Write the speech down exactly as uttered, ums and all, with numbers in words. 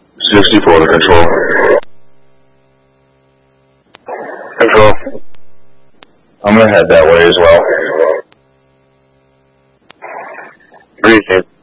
sixty-four to control. Control. I'm gonna head that way as well. Appreciate it.